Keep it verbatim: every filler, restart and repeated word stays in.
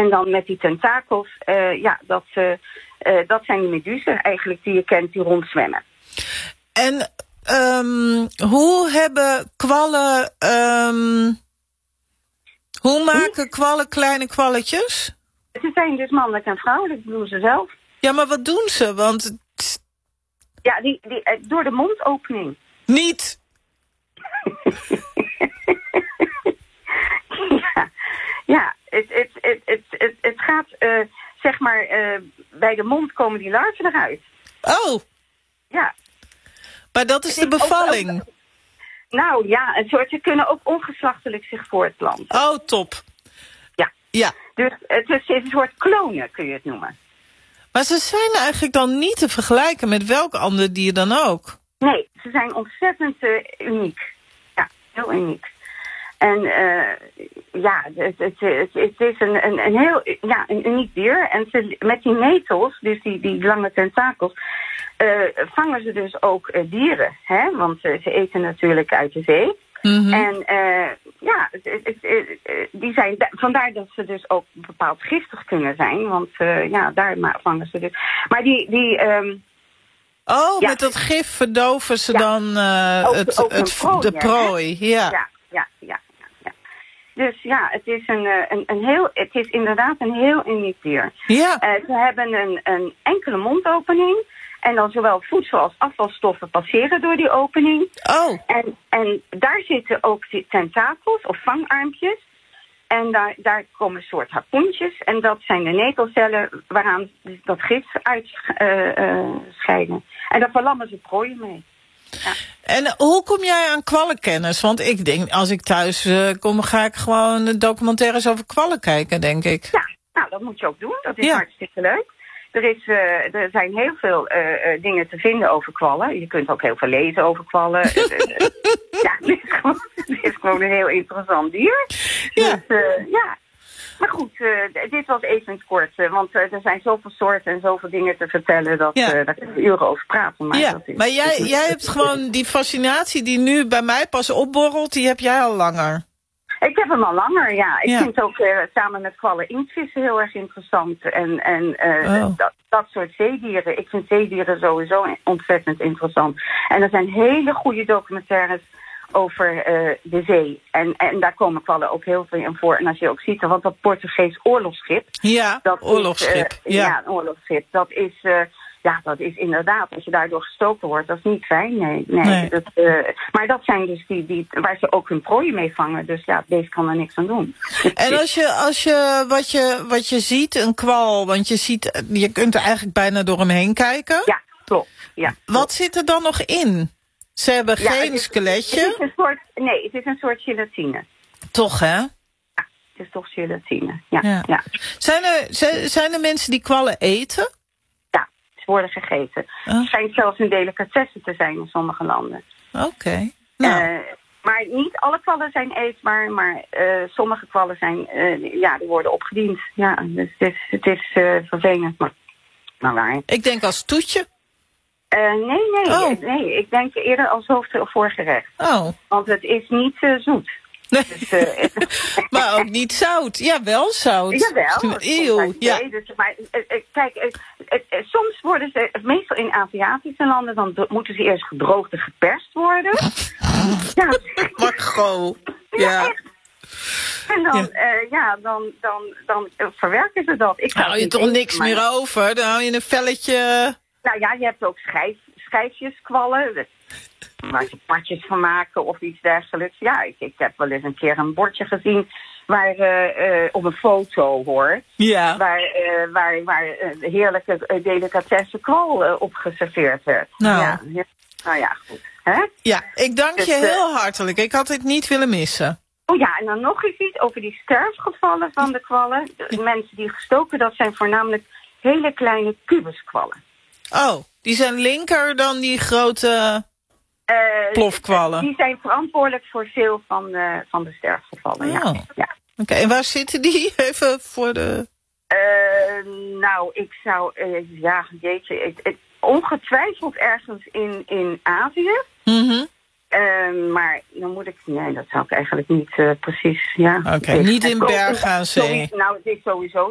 En dan met die tentakels, uh, ja, dat, uh, uh, dat zijn die medusen eigenlijk die je kent die rondzwemmen. En um, hoe hebben kwallen... Um, hoe maken kwallen kleine kwalletjes? Ze zijn dus mannelijk en vrouwelijk, dat doen ze zelf. Ja, maar wat doen ze? Want... Ja, die, die, uh, door de mondopening. Niet! ja, ja het, het, het, het, het, het gaat, uh, zeg maar, uh, bij de mond komen die larven eruit. Oh! Ja. Maar dat is de bevalling? Ook, ook, nou ja, een soort, ze kunnen ook ongeslachtelijk zich voortplanten. Oh, top. Ja. Ja. Dus het is een soort klonen, kun je het noemen. Maar ze zijn eigenlijk dan niet te vergelijken met welk ander dier dan ook? Nee, ze zijn ontzettend uh, uniek. Ja, heel uniek. En uh, ja, het, het, het, het is een, een, een heel ja, een uniek dier. En ze, met die netels, dus die, die lange tentakels, uh, vangen ze dus ook uh, dieren. Hè? Want uh, ze eten natuurlijk uit de zee. Mm-hmm. En uh, ja, het, het, het, die zijn, vandaar dat ze dus ook bepaald giftig kunnen zijn. Want uh, ja, daar vangen ze dus. Maar die... die um, oh, ja, met dat gif verdoven ze ja, dan uh, ook, het, ook het, prooi, de prooi. Hè? Ja. Ja, ja, ja, ja. Dus ja, het is, een, een, een heel, het is inderdaad een heel uniek dier. Ja. Uh, ze hebben een, een enkele mondopening. En dan zowel voedsel als afvalstoffen passeren door die opening. Oh. En, en daar zitten ook die tentakels of vangarmpjes. En daar, daar komen een soort harpoentjes. En dat zijn de netelcellen waaraan dat gif uitscheiden. Uh, uh, en daar verlammen ze prooien mee. Ja. En hoe kom jij aan kwallenkennis? Want ik denk, als ik thuis uh, kom, ga ik gewoon documentaires over kwallen kijken, denk ik. Ja, nou, dat moet je ook doen. Dat is ja. hartstikke leuk. Er, is, uh, er zijn heel veel uh, uh, dingen te vinden over kwallen. Je kunt ook heel veel lezen over kwallen. ja, het is, gewoon, het is gewoon een heel interessant dier. Ja. Dus, uh, ja. Maar goed, uh, dit was even het kort. Uh, want uh, er zijn zoveel soorten en zoveel dingen te vertellen. Dat, ja. uh, daar kunnen we uren over praten. Maar, ja. dat is, maar jij, is jij hebt gewoon die fascinatie die nu bij mij pas opborrelt. Die heb jij al langer. Ik heb hem al langer, ja. Ik ja. vind ook uh, samen met kwallen inktvissen heel erg interessant. En, en uh, oh. dat, dat soort zeedieren. Ik vind zeedieren sowieso ontzettend interessant. En er zijn hele goede documentaires over uh, de zee. En, en daar komen kwallen ook heel veel in voor. En als je ook ziet, want dat Portugees oorlogsschip... Ja, dat oorlogsschip. Is, uh, ja. ja, een oorlogsschip. Dat is... Uh, Ja, dat is inderdaad, als je daardoor gestoken wordt, dat is niet fijn. Nee, nee. nee. Dat, uh, maar dat zijn dus die, die waar ze ook hun prooien mee vangen. Dus ja, deze kan er niks aan doen. En als je, als je, wat je, wat je ziet, een kwal, want je ziet, je kunt er eigenlijk bijna door hem heen kijken. Ja, klopt. Ja, klopt. Wat zit er dan nog in? Ze hebben ja, geen het is, skeletje. Het is een soort, nee, het is een soort gelatine. Toch, hè? Ja, het is toch gelatine. Ja, ja. ja. Zijn er, zijn, zijn er mensen die kwallen eten? Worden gegeten. Oh. Het schijnt zelfs een delicatesse te zijn in sommige landen. Oké. Okay. Nou. Uh, maar niet alle kwallen zijn eetbaar, maar uh, sommige kwallen zijn, uh, ja, die worden opgediend. Ja, dus het is, het is uh, vervelend, maar, maar waar. Ik denk als toetje. Uh, nee, nee, oh. nee. Ik denk eerder als hoofd- of voorgerecht. Oh. Want het is niet uh, zoet. Nee. Dus, uh, maar ook niet zout. Ja, wel zout. Jawel. Eeuw, ja. Dus, maar uh, uh, kijk, uh, uh, uh, soms worden ze, meestal in Aziatische landen, dan do- moeten ze eerst gedroogd en geperst worden. ja. Margot. Ja. ja echt. En dan, ja, uh, ja dan, dan, dan uh, verwerken ze dat. Ik hou je toch eten, niks maar... meer over? Dan hou je een velletje... Nou ja, je hebt ook schijf, schijfjeskwallen. Waar ze partjes van maken of iets dergelijks. Ja, ik, ik heb wel eens een keer een bordje gezien waar uh, uh, op een foto hoor. Ja. Waar, uh, waar, waar uh, heerlijke uh, delicatesse kwal uh, op geserveerd werd. Nou. Ja, ja. Nou ja, goed. Hè? Ja, ik dank dus, je heel uh, hartelijk. Ik had dit niet willen missen. Oh ja, en dan nog eens iets over die sterfgevallen van de kwallen. De ja. mensen die gestoken, dat zijn voornamelijk hele kleine kubuskwallen. Oh, die zijn linker dan die grote... Uh, plofkwallen. Die zijn verantwoordelijk voor veel van, uh, van de sterfgevallen. Oh. Ja. Ja. Oké, okay, en waar zitten die? Even voor de... Uh, nou, ik zou... Uh, ja, jeetje. Het, het, ongetwijfeld ergens in, in Azië. Mm-hmm. Uh, maar dan moet ik... Nee, dat zou ik eigenlijk niet uh, precies... Ja. Oké, okay, niet in Bergen aan Zee. Nou, het is sowieso